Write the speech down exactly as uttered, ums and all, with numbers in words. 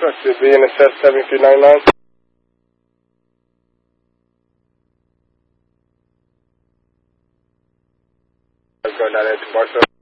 to B N S S seven three nine nine. Go down there to Barcelona.